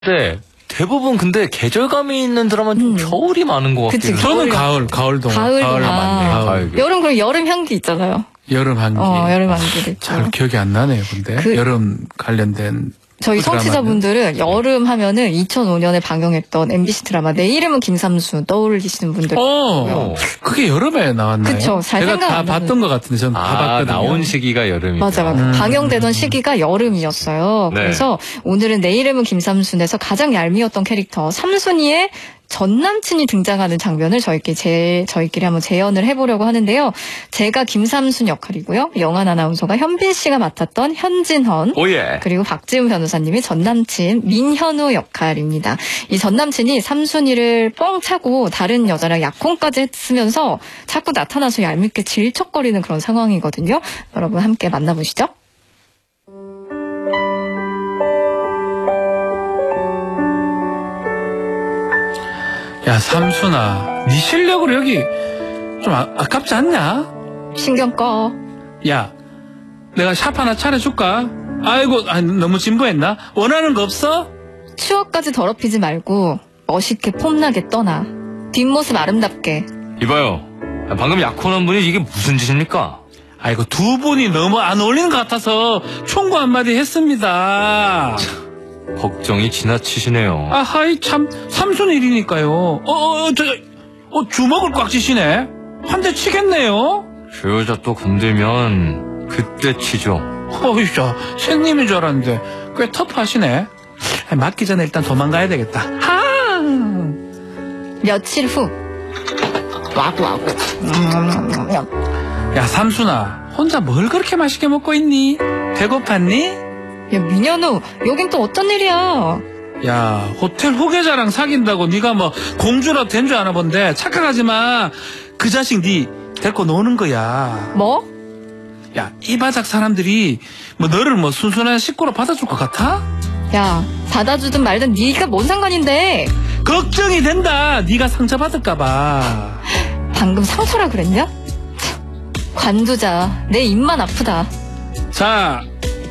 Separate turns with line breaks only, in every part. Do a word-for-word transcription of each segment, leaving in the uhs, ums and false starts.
네. 대부분 근데 계절감이 있는 드라마는 좀
음.
겨울이 많은 것 같아요.
저는 가을, 가을도.
가을
가을 맞네. 가을.
여름 그럼 여름 향기 있잖아요.
여름 향기.
어, 여름 향기도 있고.
잘 기억이 안 나네요, 근데.
그,
여름 관련된.
저희
그
청취자분들은 여름 하면은 이천오 년에 방영했던 엠비씨 드라마 내 이름은 김삼순 떠올리시는 분들.
어, 그게 여름에 나왔나요?
그쵸, 잘
제가
생각
다
안
봤던 것 같은데 저는
아,
다 봤거든요.
나온 시기가 여름이죠.
맞아, 맞아.
음.
방영되던 시기가 여름이었어요.
네.
그래서 오늘은 내 이름은 김삼순에서 가장 얄미웠던 캐릭터 삼순이의 전 남친이 등장하는 장면을 저희끼리 제, 저희끼리 한번 재연을 해보려고 하는데요. 제가 김삼순 역할이고요. 영한 아나운서가 현빈 씨가 맡았던 현진헌.
오예.
그리고 박지훈 변호사님이 전 남친 민현우 역할입니다. 이 전 남친이 삼순이를 뻥 차고 다른 여자랑 약혼까지 했으면서 자꾸 나타나서 얄밉게 질척거리는 그런 상황이거든요. 여러분 함께 만나보시죠.
야, 삼순아, 네 실력으로 여기 좀 아, 아깝지 않냐?
신경 꺼.
야, 내가 샵 하나 차려줄까? 아이고, 아, 너무 진부했나? 원하는 거 없어?
추억까지 더럽히지 말고 멋있게 폼나게 떠나. 뒷모습 아름답게.
이봐요. 방금 약혼한 분이 이게 무슨 짓입니까?
아이고, 두 분이 너무 안 어울리는 것 같아서 총구 한마디 했습니다.
걱정이 지나치시네요.
아하이, 참, 삼순 일이니까요. 어, 어, 저, 어, 주먹을 꽉 쥐시네? 한 대 치겠네요?
저 여자 또 건들면 그때 치죠.
어이씨, 생님인 줄 알았는데 꽤 터프하시네. 맞기 전에 일단 도망가야 되겠다. 하!
며칠 후. 와구 와구.
야, 삼순아, 혼자 뭘 그렇게 맛있게 먹고 있니? 배고팠니?
야, 민현우, 여긴 또 어떤 일이야?
야, 호텔 후계자랑 사귄다고 네가 뭐 공주라 된 줄 아나 본데 착각하지 마. 그 자식 네 데리고 노는 거야.
뭐?
야, 이 바닥 사람들이 뭐 너를 뭐 순순한 식구로 받아줄 것 같아?
야, 받아주든 말든 네가 뭔 상관인데?
걱정이 된다. 네가 상처받을까 봐.
방금 상처라 그랬냐? 관두자. 내 입만 아프다.
자,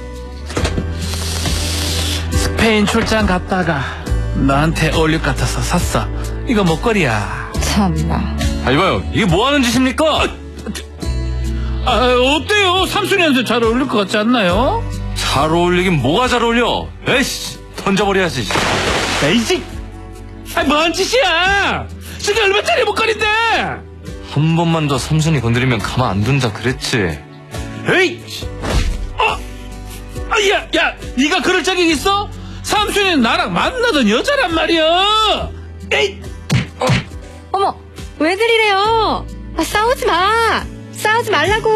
스페인 출장 갔다가 나한테 어울릴 것 같아서 샀어. 이거 목걸이야.
참나.
아, 이봐요. 이게 뭐 하는 짓입니까?
아, 어때요? 삼순이한테 잘 어울릴 것 같지 않나요?
잘 어울리긴 뭐가 잘 어울려? 에이씨, 던져버려야지.
에이씨! 아, 뭔 짓이야! 저게 얼마짜리 목걸이인데!
한 번만 더 삼순이 건드리면 가만 안 둔다 그랬지.
에이! 어? 아, 야, 야, 네가 그럴 자격 있어? 삼순이는 나랑 만나던 여자란 말이야! 에이!
어, 어머, 왜들 이래요? 아, 싸우지 마! 싸우지 말라고!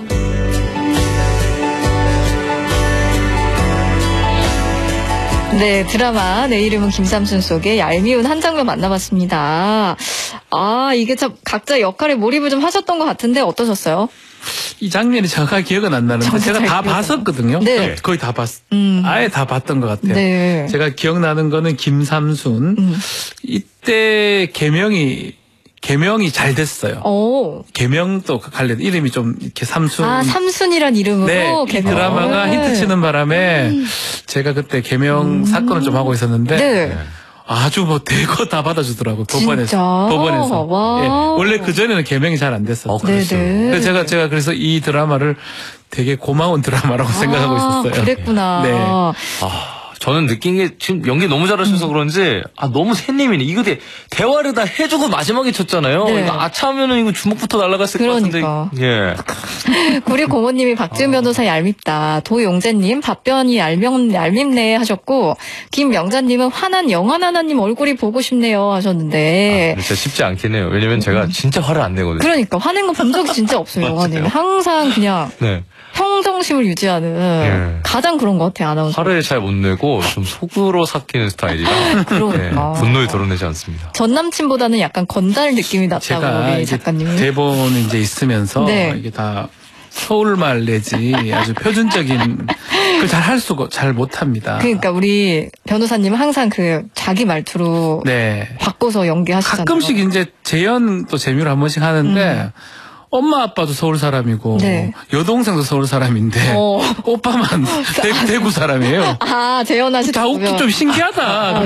네, 드라마 내 이름은 김삼순 속의 얄미운 한 장면 만나봤습니다. 아, 이게 참 각자 역할에 몰입을 좀 하셨던 것 같은데 어떠셨어요?
이 장면이 정확하게 기억은 안 나는데
저도
제가
잘
다
기억은
봤었거든요.
네.
거의 다 봤,
음.
아예 다 봤던 것 같아요.
네.
제가 기억나는 거는 김삼순.
음.
이때 개명이 개명이 잘 됐어요.
오.
개명도 관련 이름이 좀 이렇게 삼순.
아, 삼순이란 이름으로
네, 이
개명.
드라마가
네.
히트치는 바람에 제가 그때 개명
음.
사건을 좀 하고 있었는데
네.
아주 뭐 대거 다 받아주더라고
진짜?
법원에서. 법원에서.
와우.
예, 원래 그 전에는 개명이 잘 안 됐었어요.
어, 그랬어요.
네네.
그래서 제가 제가 그래서 이 드라마를 되게 고마운 드라마라고 생각하고 있었어요.
아, 그랬구나.
네.
아, 저는 느낀 게 지금 연기 너무 잘하셔서
음.
그런지 아 너무 새님이네. 이거 대, 대화를 다 해주고 마지막에 쳤잖아요.
네.
이거 아차하면은 이거 주먹부터 날아갔을
그러니까.
것 같은데. 예.
구리공원님이 박지훈 변호사 얄밉다. 도용재님 답변이 얄명, 얄밉네 하셨고, 김명자님은 화난 영환 하나님 얼굴이 보고 싶네요 하셨는데.
아, 진짜 쉽지 않겠네요. 왜냐면 제가 진짜 화를 안 내거든요.
그러니까 화낸 거 본 적이 진짜 없어요. 영환님. 항상 그냥
네.
평정심을 유지하는
예.
가장 그런 것 같아요. 아나운서.
화를 잘 못 내고 좀 속으로 삭히는 스타일이라
그러니까.
네, 분노를 드러내지 않습니다.
전 남친보다는 약간 건달 느낌이 났다고
제가
우리
이제
작가님이.
대본이 이제 있으면서
네.
이게 다 서울말 내지 아주 표준적인 그 잘 할 수가 잘 못합니다.
그러니까 우리 변호사님은 항상 그 자기 말투로
네.
바꿔서 연기하시잖아요.
가끔씩 이제 재연도 재미로 한 번씩 하는데
음.
엄마 아빠도 서울 사람이고
네.
여동생도 서울 사람인데
어.
오빠만 대, 대구 사람이에요.
아, 재현아 씨.
다 웃기 좀 신기하다.